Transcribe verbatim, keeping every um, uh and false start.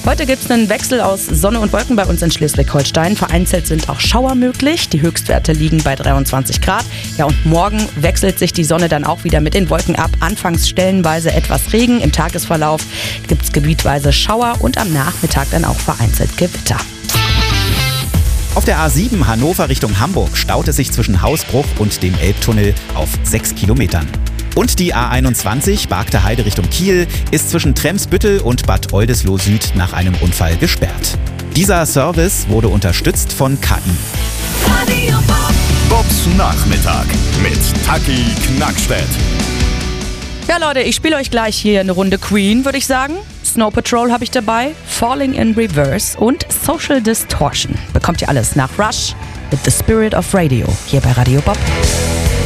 Heute gibt es einen Wechsel aus Sonne und Wolken bei uns in Schleswig-Holstein. Vereinzelt sind auch Schauer möglich. Die Höchstwerte liegen bei dreiundzwanzig Grad. Ja, und morgen wechselt sich die Sonne dann auch wieder mit den Wolken ab. Anfangs stellenweise etwas Regen. Im Tagesverlauf gibt es gebietweise Schauer und am Nachmittag dann auch vereinzelt Gewitter. Auf der A sieben Hannover Richtung Hamburg staut es sich zwischen Hausbruch und dem Elbtunnel auf sechs Kilometern. Und die A einundzwanzig Bargter Heide Richtung Kiel ist zwischen Tremsbüttel und Bad Oldesloe Süd nach einem Unfall gesperrt. Dieser Service wurde unterstützt von K I. Bobs Nachmittag mit Taki Knackstedt. Ja Leute, ich spiele euch gleich hier eine Runde Queen, würde ich sagen. Snow Patrol habe ich dabei, Falling in Reverse und Social Distortion. Bekommt ihr alles nach Rush mit The Spirit of Radio hier bei Radio Bob.